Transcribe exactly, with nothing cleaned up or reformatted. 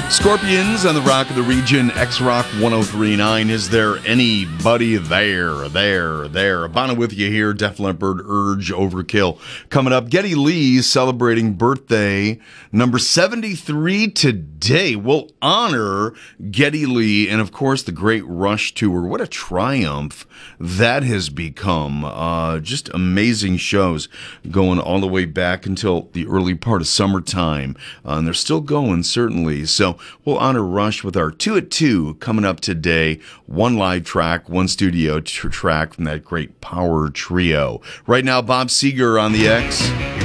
Scorpions on the Rock of the Region, X-Rock one oh three point nine. Is there anybody there? There, there. Bono with you here. Def Leppard, Urge, Overkill. Coming up, Geddy Lee celebrating birthday number seventy-three today. We'll honor Geddy Lee and, of course, the Great Rush Tour. What a triumph that has become. Uh, just amazing shows going all the way back until the early part of summertime. Uh, and they're still going, certainly. So we'll honor Rush with our two at two coming up today. One live track, one studio tr- track from that great power trio. Right now, Bob Seger on the X.